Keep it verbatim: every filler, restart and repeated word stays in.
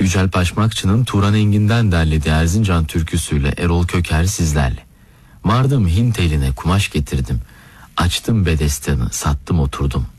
Yücel Paşmakçı'nın Turan Engin'den derlediği Erzincan türküsüyle Erol Köker sizlerle. Vardım Hint eline kumaş getirdim. Açtım bedestanı, sattım oturdum.